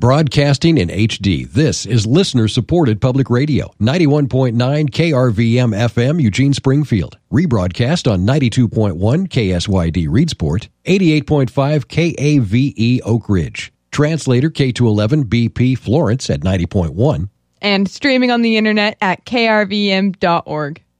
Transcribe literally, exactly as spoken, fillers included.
Broadcasting in H D, this is listener-supported public radio, ninety-one point nine K R V M F M, Eugene, Springfield. Rebroadcast on ninety-two point one K S Y D, Reedsport, eighty-eight point five K A V E, Oak Ridge. Translator K two eleven B P, Florence at ninety point one. And streaming on the internet at K R V M dot org.